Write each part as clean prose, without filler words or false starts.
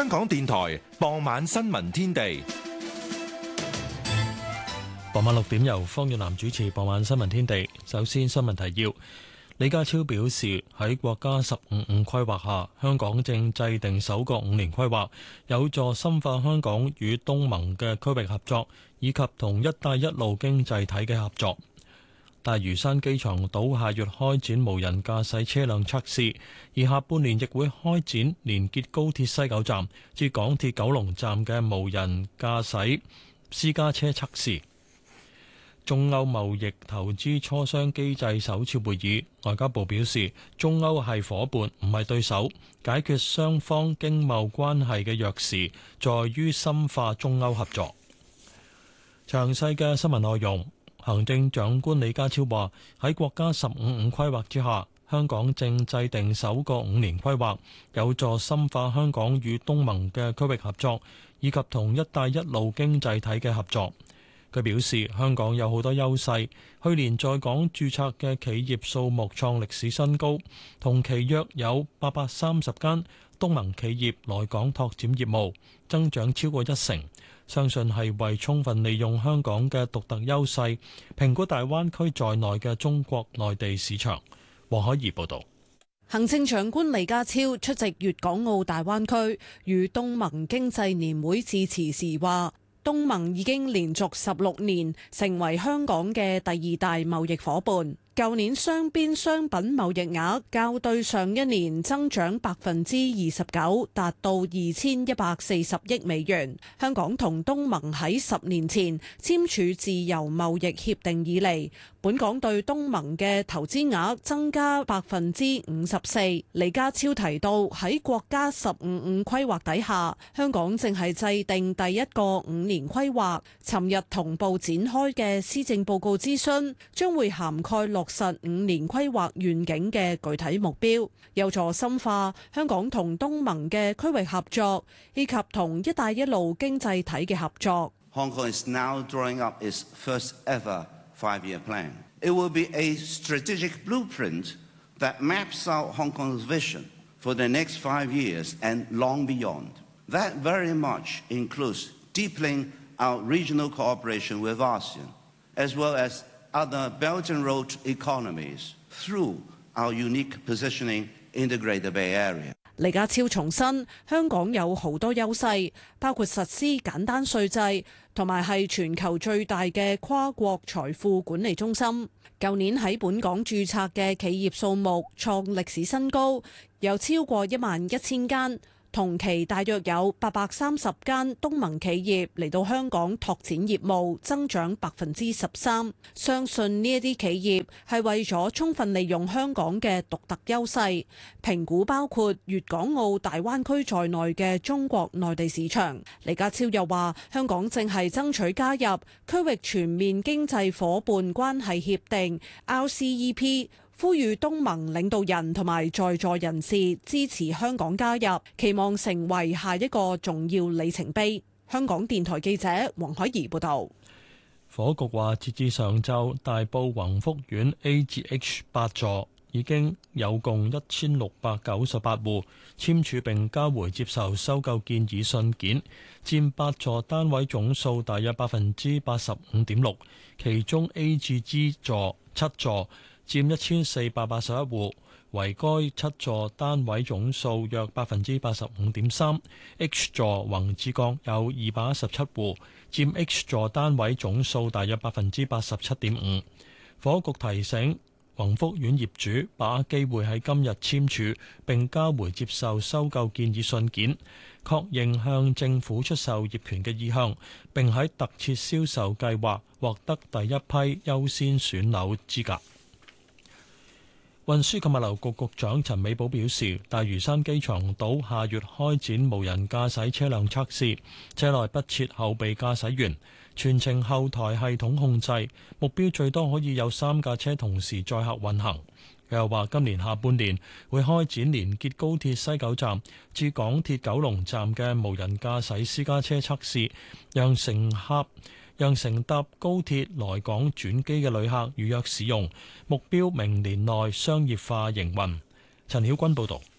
香港電台傍晚新聞天地。 傍晚6點由方遠南主持傍晚新聞天地。首先新聞提要，李家超表示喺國家15規劃下，香港正制定首個5年規劃，有助深化香港與東盟嘅區域合作，以及同一帶一路經濟體嘅合作。大嶼山機場島下月開展無人駕駛車輛測試，而下半年亦會開展連結高鐵西九站至港鐵九龍站嘅無人駕駛私家車測試。中歐貿易投資磋商機制首次會議，外交部表示，中歐係夥伴，唔係對手，解決雙方經貿關係嘅鑰匙在於深化中歐合作。詳細嘅新聞內容，行政長官李家超話，喺國家15規劃之下，香港正制定首個5年規劃，有助深化香港與東盟嘅區域合作，以及同一帶一路經濟體嘅合作。佢表示，香港有好多優勢，去年在港註冊嘅企業數目創歷史新高，同期約有830間東盟企業來港拓展業務，增長超過1成。相信係為充分利用香港嘅獨特優勢，評估大灣區在內嘅中國內地市場。黃海怡報導。 行政長官李家超出席粵港澳大灣區與東盟經濟年會致辭時話，東盟已經連續16年成為香港嘅第2大貿易夥伴。舊年雙邊商品貿易額較對上一年增長29%，達到2140億美元。香港同東盟喺10年前簽署自由貿易協定以嚟，本港對東盟嘅投資額增加54%。李家超提到喺國家15規劃底下，香港正係制定第一個5年規劃。尋日同步展開嘅施政報告諮詢，將會涵蓋落實5年規劃願景嘅具體目標，有助深化香港同東盟嘅區域合作，以及同一帶一路經濟體嘅合作。 Hong Kong is now drawing up its first ever 5-year plan. It will be a strategic blueprint that maps out Hong Kong's vision for the next 5 years and long beyond. That very much includes deepening our regional cooperation with ASEAN, as well as other Belt and Road economies through our unique positioning in the Greater Bay Area. 李家超重申，香港有好多優勢，包括實施簡單稅制，同埋係全球最大嘅跨國財富管理中心。舊年喺本港註冊嘅企業數目創歷史新高，有超過11000間。同期大約有830間東盟企業嚟到香港拓展業務，增長13%。相信呢一啲企業係為咗充分利用香港嘅獨特優勢，評估包括粵港澳大灣區在內嘅中國內地市場。李家超又話，香港正係爭取加入區域全面經濟夥伴關係協定 RCEP。呼籲東盟領導人同埋在座人士支持香港加入，期望成為下一個重要里程碑。香港電台記者黃海怡報導。 房屋局話，截至上晝，大埔宏福苑 A 至 H 8座已經有共1698戶簽署並交回接受收購建議信件，佔8座單位總數大約85.6%，其中 A 至 G 座7座佔1481戶，為該7座單位總數約85.3%。H 座宏志閣有217戶，佔 H 座單位總數大約87.5%。房屋局提醒宏福苑業主把握機會喺今日簽署並交回接受收購建議信件，確認向政府出售業權嘅意向，並喺特設銷售計劃獲得第一批優先選樓資格。運輸及物流局局長陳美寶表示，大嶼山機場島下月開展無人駕駛車輛測試，車內不設後備駕駛員，全程後台系統控制，目標最多可以有3架車同時載客運行。佢又話，今年下半年會開展連結高鐵西九站至港鐵九龍站嘅無人駕駛私家車測試，讓乘搭高鐵來港轉機嘅旅客預約使用，目標明年內商業化營運。陳曉君報導。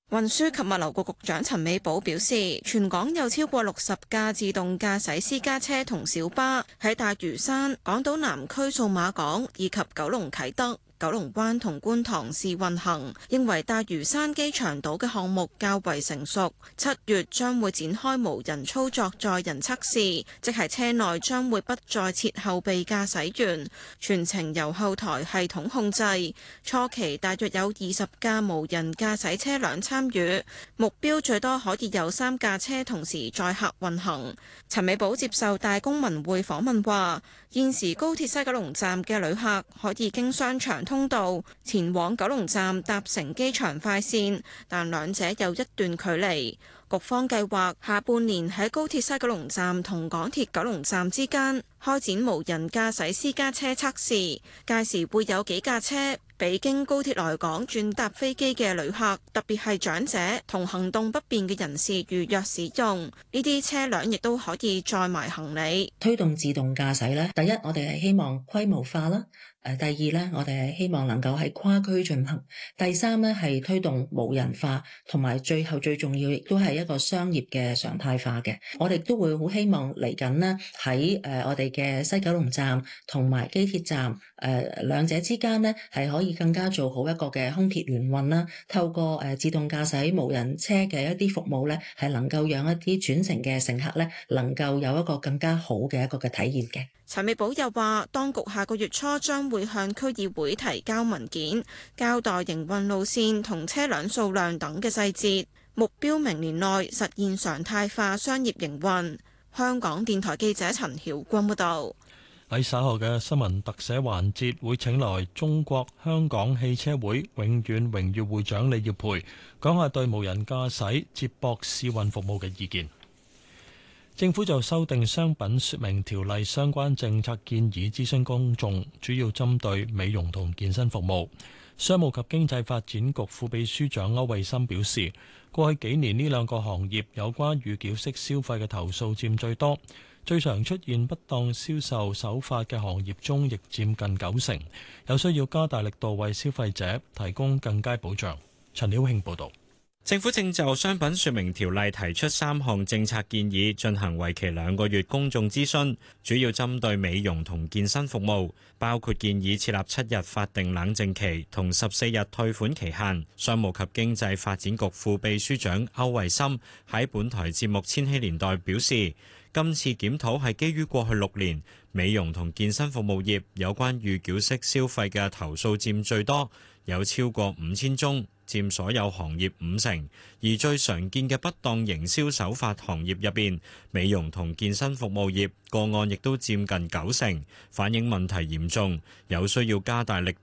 運輸及物流局局長陳美寶表示，全港有超過60架自動駕駛私家車同小巴喺大嶼山、港島南區數碼港以及九龍啟德、九龍灣同觀塘試運行，認為大嶼山機場島嘅項目較為成熟，7月將會展開無人操作載人測試，即係車內將會不再設後備駕駛員，全程由後台系統控制。初期大約有20架無人駕駛車輛參與，目標最多可以有3架車同時載客運行。陳美寶接受大公文匯訪問話，現時高鐵西九龍站嘅旅客可以經商場通道前往九龍站搭乘機場快線，但兩者有一段距離。局方計劃下半年喺高鐵西九龍站同港鐵九龍站之間開展無人駕駛私家車測試，屆時會有幾架車俾經高鐵來港轉搭飛機嘅旅客，特別係長者同行動不便嘅人士預約使用。呢啲車輛亦都可以載埋行李。 推動自動駕駛咧，第一我哋係希望規模化啦。第二咧，我哋係希望能夠係跨區進行。第三咧係推動無人化，同埋最後最重要亦都係一個商業嘅常態化嘅。我哋都會好希望嚟緊呢喺我哋嘅西九龍站同埋機鐵站兩者之間呢係可以更加做好一個嘅空鐵聯運啦。透過自動駕駛無人車嘅一啲服務咧，係能夠讓一啲轉乘嘅乘客咧能夠有一個更加好嘅一個嘅體驗嘅。 陳美寶又話，當局下個月初將會向區議會提交文件，交代營運路線同車輛數量等嘅細節，目標明年內實現常態化商業營運。香港電台記者陳曉君報道。 喺稍後嘅新聞特寫環節，會請來中國香港汽車會永遠榮譽會長李耀培講下對無人駕駛接駁試運服務嘅意見。政府就修訂商品說明條例相關政策建議諮詢公眾，主要針對美容同健身服務。商務及經濟發展局副秘書長歐惠森表示，過去幾年呢兩個行業有關預繳式消費嘅投訴佔最多，最常出現不當銷售手法嘅行業中亦佔近90%，有需要加大力度為消費者提供更佳保障。陳曉慶報導。 政府正就商品說明條例提出3項政策建議，進行為期2個月公眾諮詢，主要針對美容同健身服務，包括建議設立7日法定冷靜期同14日退款期限。商務及經濟發展局副秘書長歐惠森喺本台節目《千禧年代》表示，今次檢討係基於過去6年美容同健身服務業有關預繳式消費嘅投訴佔最多，有超過5000宗，佔所有行業50%，而最常見嘅不當營銷手法行業入邊，美容同健身服務業個案亦都佔近90%，反映問題嚴重，有需要加大力